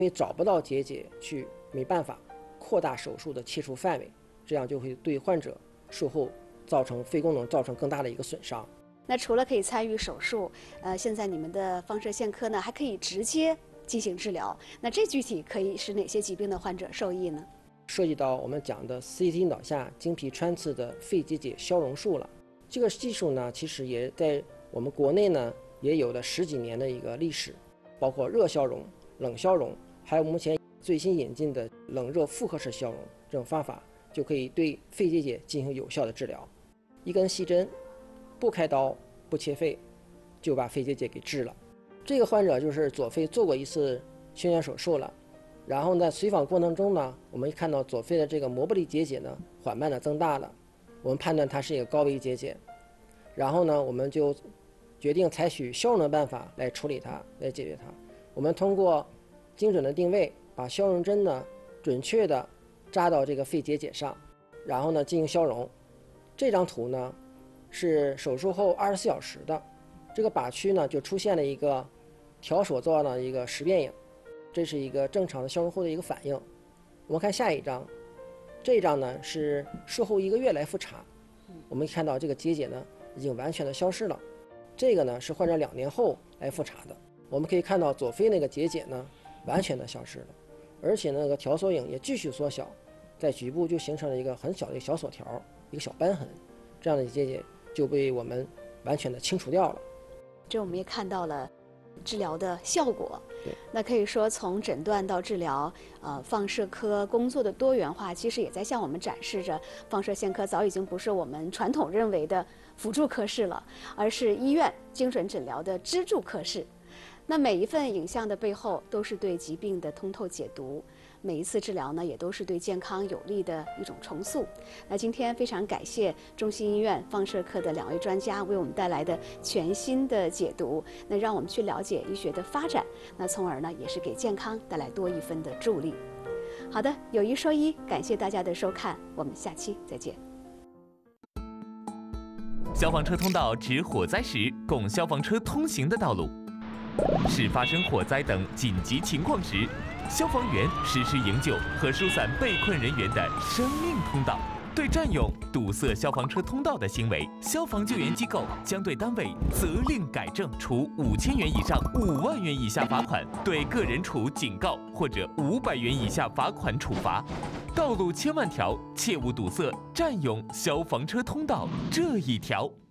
因为找不到结节去没办法扩大手术的切除范围，这样就会对患者术后造成肺功能造成更大的一个损伤。 那除了可以参与手术，现在你们的放射线科呢还可以直接进行治疗。那这具体可以使哪些疾病的患者受益呢？ 涉及到我们讲的 CT 脑下经皮穿刺的肺结节消融术了。这个技术呢，其实也在我们国内呢也有了10几年的一个历史，包括热消融、冷消融，还有目前最新引进的冷热复合式消融这种方法，就可以对肺结节进行有效的治疗。一根细针，不开刀不切肺，就把肺结节给治了。这个患者就是左肺做过一次宣传手术了，然后呢，随访过程中呢，我们看到左肺的这个膜玻璃结节呢缓慢的增大了，我们判断它是一个高危结节，然后呢，我们就决定采取消融的办法来处理它，来解决它。我们通过精准的定位，把消融针呢准确的扎到这个肺结节上，然后呢进行消融。这张图呢是手术后24小时的，这个靶区呢就出现了一个条索状的一个实变影，这是一个正常的消融后的一个反应。我们看下一张，这一张呢是术后1个月来复查，我们看到这个结节呢已经完全的消失了。这个呢是患者2年后来复查的，我们可以看到左肺那个结节呢完全的消失了，而且那个条索影也继续缩小，在局部就形成了一个很小的一个小锁条，一个小瘢痕，这样的结节就被我们完全的清除掉了。 这我们也看到了治疗的效果。那可以说从诊断到治疗，放射科工作的多元化，其实也在向我们展示着放射线科早已经不是我们传统认为的辅助科室了，而是医院精准诊疗的支柱科室。那每一份影像的背后都是对疾病的通透解读，每一次治疗呢也都是对健康有利的一种重塑。那今天非常感谢中心医院放射科的2位专家为我们带来的全新的解读，那让我们去了解医学的发展，那从而呢也是给健康带来多一分的助力。好的，有医说医，感谢大家的收看，我们下期再见。 消防车通道指火灾时供消防车通行的道路，是发生火灾等紧急情况时，消防员实施营救和疏散被困人员的生命通道。对占用、堵塞消防车通道的行为，消防救援机构将对单位责令改正，处5000元以上5万元以下罚款；对个人处警告或者500元以下罚款处罚。道路千万条，切勿堵塞、占用消防车通道这一条。